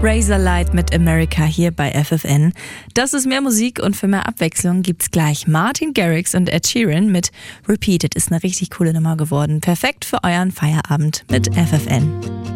Razorlight mit America hier bei FFN. Das ist mehr Musik und für mehr Abwechslung gibt's gleich Martin Garrix und Ed Sheeran mit Repeated. Ist eine richtig coole Nummer geworden. Perfekt für euren Feierabend mit FFN.